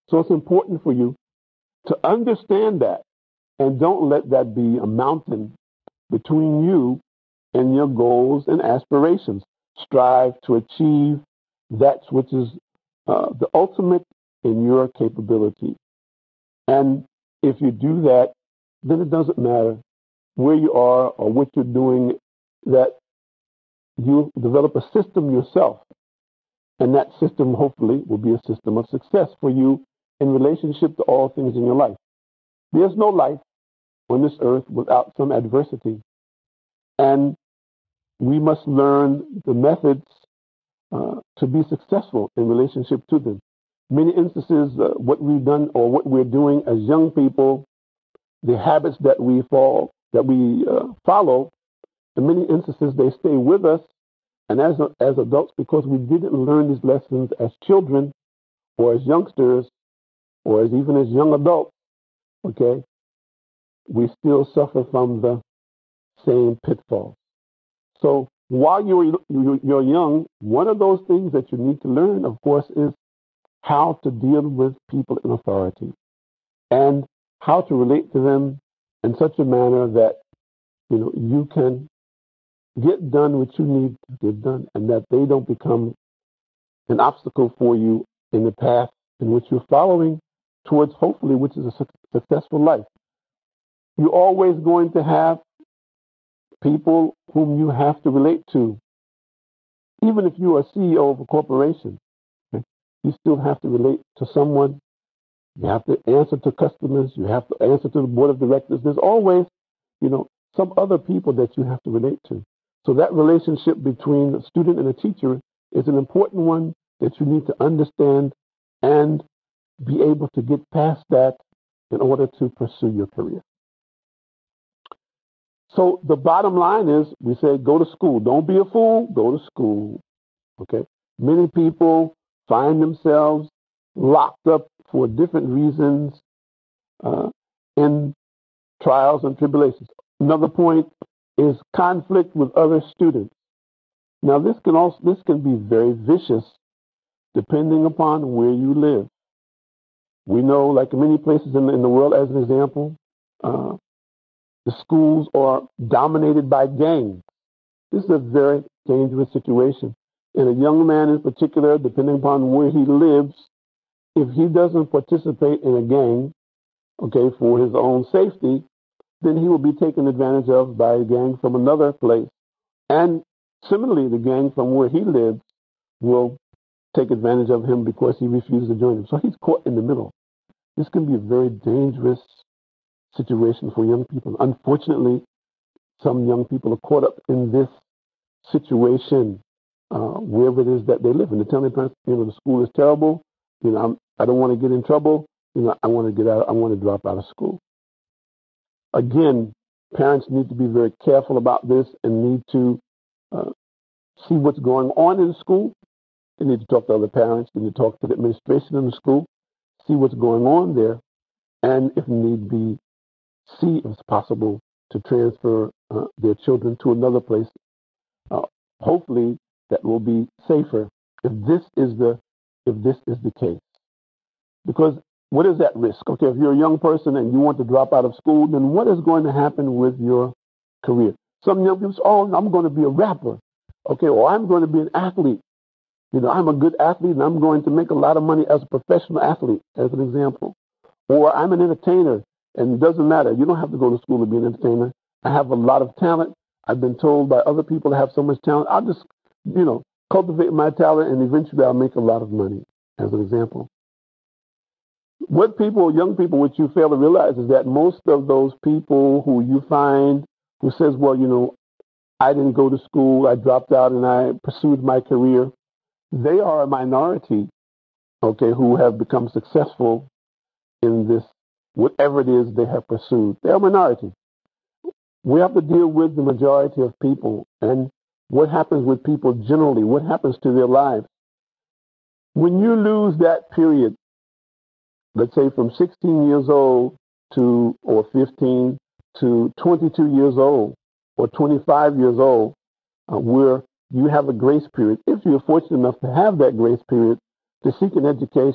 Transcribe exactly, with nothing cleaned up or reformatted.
So it's important for you to understand that, and don't let that be a mountain between you and your goals and aspirations. Strive to achieve that which is uh, the ultimate in your capability. And if you do that, then it doesn't matter where you are or what you're doing, that you develop a system yourself. And that system, hopefully, will be a system of success for you in relationship to all things in your life. There's no life on this earth without some adversity. And we must learn the methods uh, to be successful in relationship to them. Many instances, uh, what we've done or what we're doing as young people, the habits that we fall, that we uh, follow, in many instances they stay with us, and as as adults, because we didn't learn these lessons as children or as youngsters or as even as young adults, okay, we still suffer from the same pitfalls. So while you're you're young, one of those things that you need to learn, of course, is how to deal with people in authority and how to relate to them in such a manner that you know you can get done what you need to get done, and that they don't become an obstacle for you in the path in which you're following towards, hopefully, which is a su- successful life. You're always going to have people whom you have to relate to. Even if you are C E O of a corporation, okay, you still have to relate to someone. You have to answer to customers. You have to answer to the board of directors. There's always, you know, some other people that you have to relate to. So that relationship between a student and a teacher is an important one that you need to understand and be able to get past that in order to pursue your career. So the bottom line is, we say go to school. Don't be a fool. Go to school. Okay. Many people find themselves locked up for different reasons uh, in trials and tribulations. Another point is conflict with other students. Now, this can also this can be very vicious, depending upon where you live. We know, like in many places in the, in the world, as an example, uh, the schools are dominated by gangs. This is a very dangerous situation. And a young man in particular, depending upon where he lives, if he doesn't participate in a gang, okay, for his own safety, then he will be taken advantage of by a gang from another place. And similarly, the gang from where he lives will take advantage of him because he refuses to join them. So he's caught in the middle. This can be a very dangerous situation for young people. Unfortunately, some young people are caught up in this situation uh, wherever it is that they live. And they tell their parents, you know, the school is terrible. You know, I'm, I don't want to get in trouble. You know, I want to get out. I want to drop out of school. Again, parents need to be very careful about this and need to uh, see what's going on in the school. They need to talk to other parents. They need to talk to the administration in the school, see what's going on there, and if need be, see if it's possible to transfer uh, their children to another place. Uh, hopefully, that will be safer if this is the if this is the case. Because what is that risk? Okay, if you're a young person and you want to drop out of school, then what is going to happen with your career? Some young people say, "Oh, I'm going to be a rapper," okay, or "I'm going to be an athlete." You know, I'm a good athlete and I'm going to make a lot of money as a professional athlete, as an example. Or I'm an entertainer, and it doesn't matter. You don't have to go to school to be an entertainer. I have a lot of talent. I've been told by other people to have so much talent. I'll just, you know, cultivate my talent, and eventually I'll make a lot of money, as an example. What people, young people, what you fail to realize is that most of those people who you find who says, well, you know, I didn't go to school, I dropped out and I pursued my career, they are a minority, okay, who have become successful in this, whatever it is they have pursued. They're a minority. We have to deal with the majority of people and what happens with people generally, what happens to their lives. When you lose that period, let's say from sixteen years old to, or fifteen to twenty-two years old or twenty-five years old, uh, where you have a grace period, if you're fortunate enough to have that grace period to seek an education